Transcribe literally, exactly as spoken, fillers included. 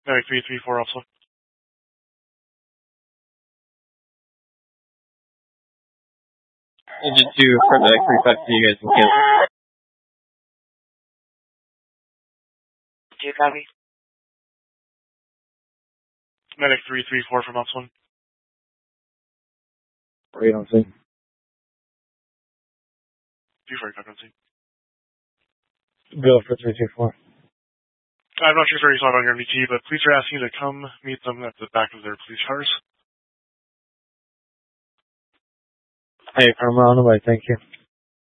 Medic three three four also. Engine two for Medic three five two, you guys can cancel. Do you copy? Medic three three four from Ops one. Wait on scene. two four, copy on scene. Go for three two four. I'm not sure if you saw it on your M D T, but police are asking you to come meet them at the back of their police cars. Hey, I'm on the way, thank you.